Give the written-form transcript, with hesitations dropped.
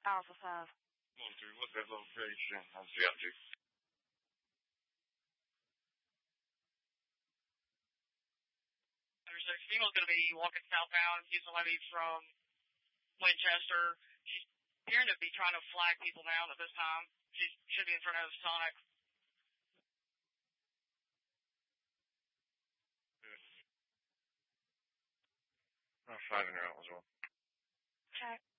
Alpha 5. 1-3, what's that location? I'll see up to. Female's going to be walking southbound, using levy from Winchester. She's appearing to be trying to flag people down at this time. She should be in front of Sonic. I'll find her out as well. Check.